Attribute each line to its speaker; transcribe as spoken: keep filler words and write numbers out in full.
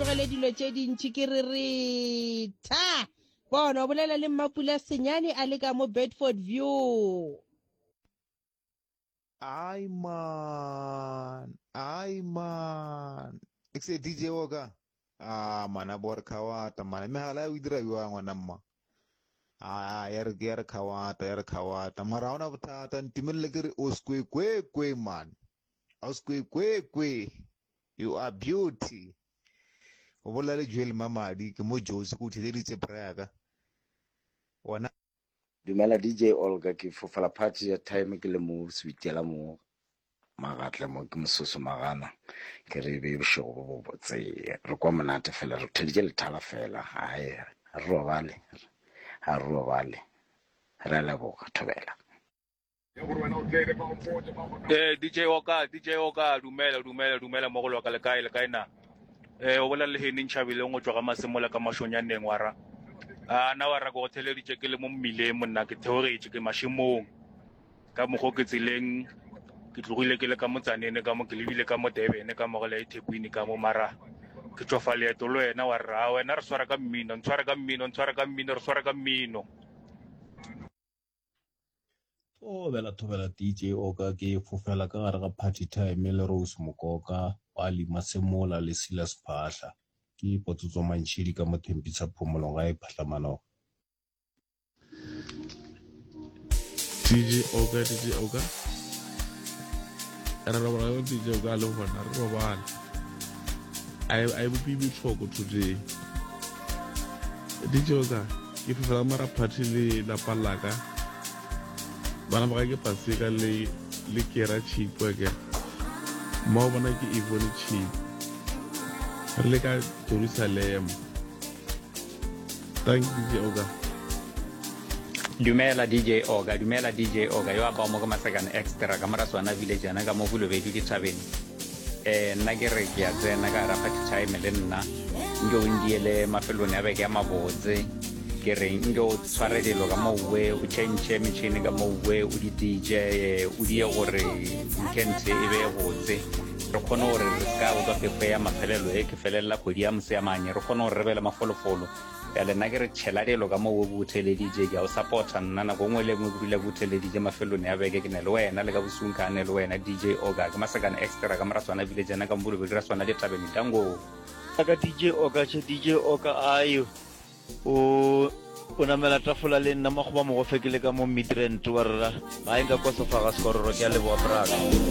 Speaker 1: tlogele dilo tše dintši ke re re tha bona o bolela le Mmapula Senyane a le ka mo Bedford View.
Speaker 2: Ay man, ay man. Ekse D J Oka. Ah mana bor kawata mana me hala widra yuwa ngwana ma. Ah yar yar kawata yar kawata marauna bata timil legere oskwe kwe kwe man. Oskwe kwe kwe. You are beauty. O bola le Joel Mamadi ke mo Josi ku theditse praga. Wana
Speaker 3: Dumela D J Olga ke fofala party ya time ke le mo switela mo magatle mo ke mososo magana ke re be bosho bo botse re kwa monate fela re thedije le thala fela hae ro bale ha ro bale ra la bo thobela.
Speaker 4: Eh D J Oka D J Oka dumela dumela dumela mo go loka le kae le kae na eh o bola le heni ntšhabile ngo tswa ga masemola ka mashonyaneng wara a na wa ra go theleditse ke le mo mmileng monna ke theoretše ke mashimong ka mo go ke tseleng ke tlogile ke le ka motsanene ka mo ke lebile ka mo Durban ka mo le Thekwini ka mo mara ke tswa fa leeto le wena wa ra wena re swara ka mmino ntshwara ka mmino ntshwara ka mmino re swara ka mmino.
Speaker 5: o bela thobela D J Oka ke fofela ka gare ga party time le Rose Mokoka wa le Masemola le Silas Phahla ke potso mantšhedi ka mo Thembisa Phomolong ga e phahlamano.
Speaker 6: D J Oka D J Oka ra ra ra D J Oka le hona re robala I I will be talk today D J Oka ke fofela mara party le la palaka bana ba ke paseka le le kera cheap ke mo bona ke Ivone cheap le ka Jerusalem. Thank you D J Oka.
Speaker 7: Dumela D J Oka dumela D J Oka yo ba mo ka masakana extra ka mara swana village ana ka mo bulo be di tshabeng eh nna ke re ke a tsena ka ra party time le nna ndo ndiele mafelone a be ke mabotse ke re ndo tshware dilo ka mo we o change machine ka mo we o di D J o di gore weekend e be botse re khona gore re ka o ka pepe ya mafelelo e ke felela go di amse ya manye re khona gore re bela mafolofolo ya le nna ke re tshela dilo ka mo we bothele D J ke o supporta nna na go ngwe le ngwe bula bothele D J mafelone ya beke ke ne le wena le ka bosunkane le wena D J Oka ke masakana extra ka mara tswana village na ka mbulo be dira tswana le tabeni tango
Speaker 8: ka D J Oka che D J Oka ayo o ona mela tafola le nna mo go ba mo go fekele ka mo Midrand wa rra ba enga kwa sofa ga skoro ke a le bo praga.